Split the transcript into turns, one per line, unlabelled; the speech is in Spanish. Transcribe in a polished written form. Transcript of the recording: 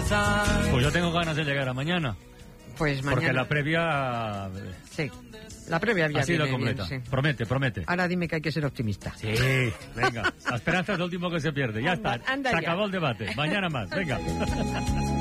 Pues yo tengo ganas de llegar a mañana.
Pues mañana.
Porque la previa...
Sí, la previa había
ha sido
viene
completa.
bien, sí.
Promete.
Ahora dime que hay que ser optimista.
Sí, venga. La esperanza es lo último que se pierde. Ya está.
Anda
Se
ya.
acabó el debate. Mañana más. Venga.